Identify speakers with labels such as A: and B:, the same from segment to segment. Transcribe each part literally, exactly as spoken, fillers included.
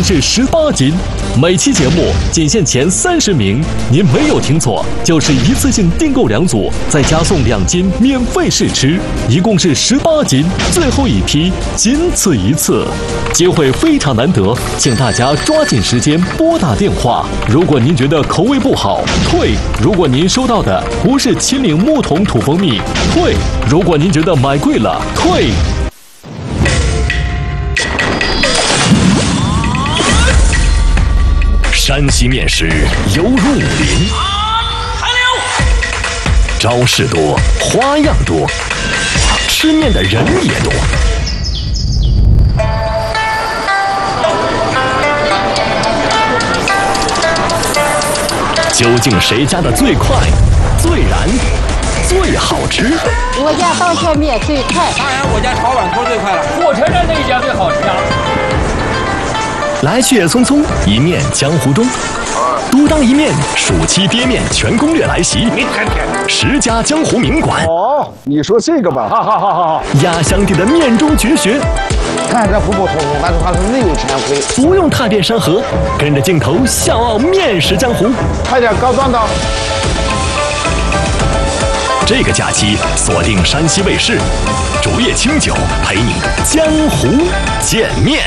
A: 我家刀削面最快，
B: 当然我家炒碗头最快了。
C: 火车站那一家最好吃啊！
D: 来去也匆匆，一面江湖中，独当一面，暑期憋面全攻略来袭。十家江湖名馆。
E: 哦，你说这个吧，哈哈哈哈！
D: 压箱底的面中绝学。
E: 看这普普通通，但是它是内有禅灰。
D: 不用踏遍山河，跟着镜头笑傲面食江湖。
E: 快点高端的。
D: 这个假期锁定山西卫视，竹叶青酒陪你江湖见面。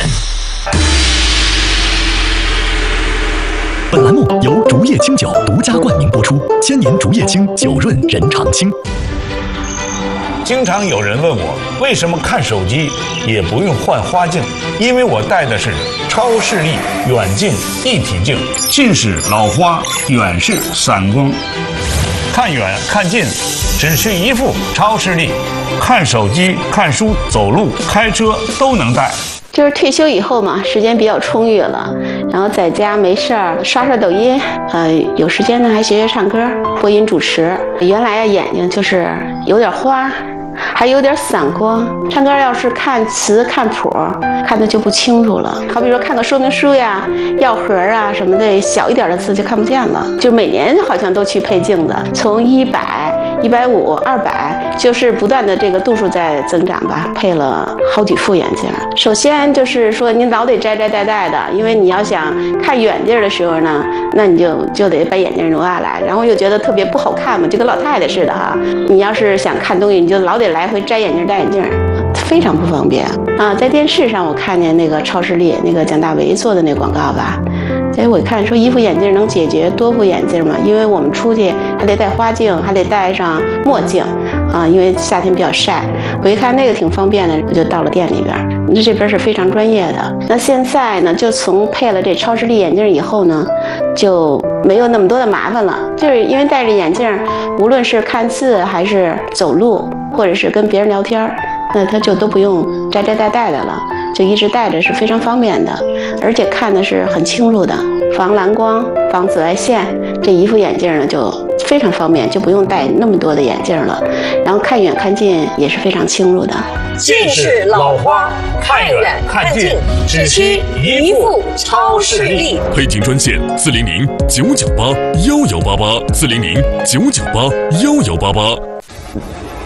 D: 本栏目由竹叶青酒独家冠名播出，千年竹叶青，酒润人常青。
F: 经常有人问我，为什么看手机也不用换花镜？因为我戴的是超视力远近一体镜，近视老花，远视散光，看远看近只需一副超视力，看手机、看书、走路、开车都能戴。
G: 就是退休以后嘛，时间比较充裕了，然后在家没事儿刷刷抖音，呃，有时间呢还学学唱歌、播音主持。原来啊眼睛就是有点花，还有点散光，唱歌要是看词看谱，看的就不清楚了。好比说看个说明书呀、药盒啊什么的，小一点的字就看不见了。就每年好像都去配镜子，从一百、一百五、二百，就是不断的这个度数在增长吧。配了好几副眼镜。首先就是说您老得摘摘戴戴的，因为你要想看远地儿的时候呢，那你就就得把眼镜挪下来，然后又觉得特别不好看嘛，就跟老太太似的哈。你要是想看东西，你就老得来回摘眼镜戴眼镜，非常不方便啊。在电视上我看见那个超视力那个蒋大为做的那广告吧，哎，我看说一副眼镜能解决多副眼镜嘛，因为我们出去还得戴花镜，还得戴上墨镜啊，因为夏天比较晒。我一看那个挺方便的，我就到了店里边。那这边是非常专业的。那现在呢，就从配了这超视力眼镜以后呢，就没有那么多的麻烦了。就是因为戴着眼镜，无论是看字还是走路，或者是跟别人聊天，那他就都不用摘摘戴戴的了，就一直戴着是非常方便的，而且看的是很清楚的，防蓝光、防紫外线。这一副眼镜呢就非常方便，就不用戴那么多的眼镜了，然后看远看近也是非常清楚的。
H: 近视老花，看远看近只需一副超视力。
I: 配镜专线：四零零九九八幺幺八八，四零零九九八幺幺八八。